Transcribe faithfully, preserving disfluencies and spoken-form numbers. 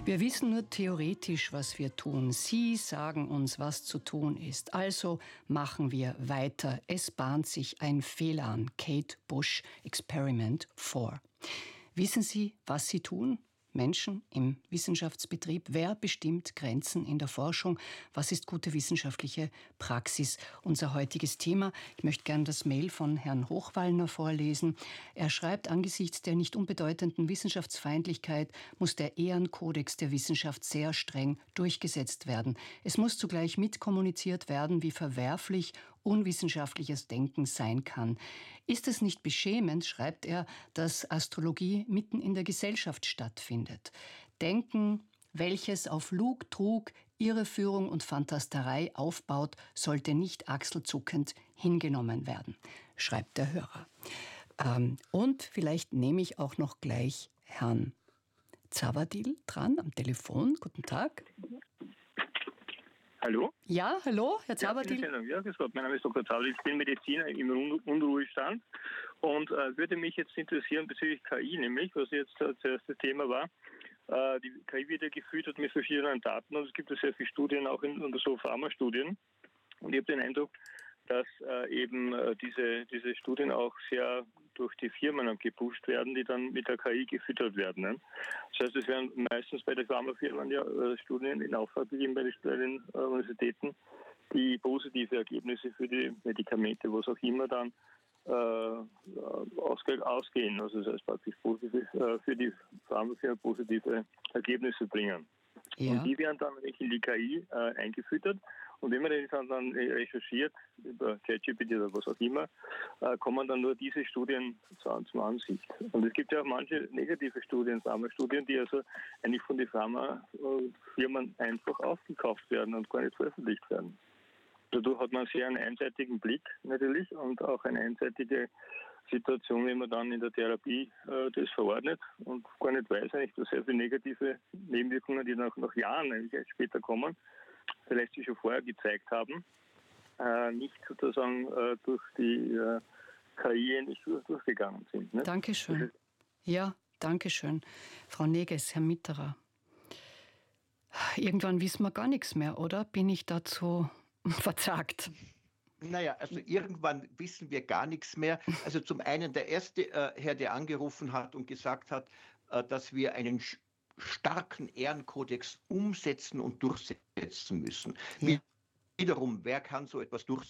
Wir wissen nur theoretisch, was wir tun. Sie sagen uns, was zu tun ist. Also machen wir weiter. Es bahnt sich ein Fehler an. Kate Bush, Experiment vier. Wissen Sie, was Sie tun? Menschen im Wissenschaftsbetrieb. Wer bestimmt Grenzen in der Forschung? Was ist gute wissenschaftliche Praxis? Unser heutiges Thema. Ich möchte gerne das Mail von Herrn Hochwallner vorlesen. Er schreibt, angesichts der nicht unbedeutenden Wissenschaftsfeindlichkeit muss der Ehrenkodex der Wissenschaft sehr streng durchgesetzt werden. Es muss zugleich mitkommuniziert werden, wie verwerflich unwissenschaftliches Denken sein kann. Ist es nicht beschämend, schreibt er, dass Astrologie mitten in der Gesellschaft stattfindet? Denken, welches auf Lug, Trug, Irreführung und Fantasterei aufbaut, sollte nicht achselzuckend hingenommen werden, schreibt der Hörer. Ähm, und vielleicht nehme ich auch noch gleich Herrn Zavadil dran am Telefon. Guten Tag. Hallo? Ja, hallo, Herr Zavadil. Ja, ja, grüß Gott. Mein Name ist Doktor Zavadil. Ich bin Mediziner im Unruhestand und äh, würde mich jetzt interessieren bezüglich K I, nämlich, was jetzt äh, das erste Thema war. Äh, die K I wird ja gefüttert mit verschiedenen Daten und es gibt ja sehr viele Studien, auch in, in so Pharmastudien. Und ich habe den Eindruck, dass äh, eben äh, diese, diese Studien auch sehr durch die Firmen gepusht werden, die dann mit der K I gefüttert werden. Ne? Das heißt, es werden meistens bei den Pharmafirmen ja äh, Studien in Auftrag gegeben bei den, bei den äh, Universitäten, die positive Ergebnisse für die Medikamente, was auch immer dann äh, ausge, ausgehen. Also das heißt praktisch positiv, äh, für die Pharmafirmen positive Ergebnisse bringen. Ja. Und die werden dann in die K I äh, eingefüttert. Und wenn man das dann recherchiert, über ChatGPT oder was auch immer, äh, kommen dann nur diese Studien zur, zur Ansicht. Und es gibt ja auch manche negative Studien, Pharmastudien, die also eigentlich von den Pharmafirmen einfach aufgekauft werden und gar nicht veröffentlicht werden. Dadurch hat man sehr einen einseitigen Blick natürlich und auch eine einseitige Situation, wenn man dann in der Therapie äh, das verordnet und gar nicht weiß eigentlich, dass sehr viele negative Nebenwirkungen, die nach, nach Jahren eigentlich erst später kommen, vielleicht sich schon vorher gezeigt haben, äh, nicht sozusagen äh, durch die äh, K I nicht durch, durchgegangen sind. Ne? Dankeschön. Ja, danke schön. Frau Neges, Herr Mitterer. Irgendwann wissen wir gar nichts mehr, oder? Bin ich dazu verzagt? Naja, also irgendwann wissen wir gar nichts mehr. Also zum einen der erste äh, Herr, der angerufen hat und gesagt hat, äh, dass wir einen sch- starken Ehrenkodex umsetzen und durchsetzen müssen. Ja. Wiederum, wer kann so etwas durchsetzen?